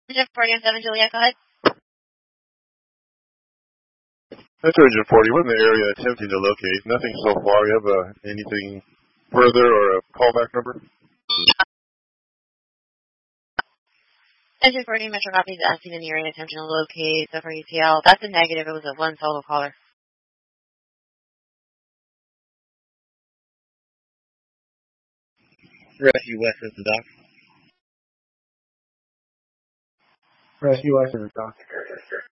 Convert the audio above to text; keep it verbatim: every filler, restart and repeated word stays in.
forty and seven Juliet, go ahead. That's Engine forty. We're in the area attempting to locate. Nothing so far. You have uh, anything further or a callback number? Engine forty, Metro copies asking in the area attempting to locate. So for E T L, that's a negative. It was a one solo caller. Rescue West at the dock. Rescue West at the dock.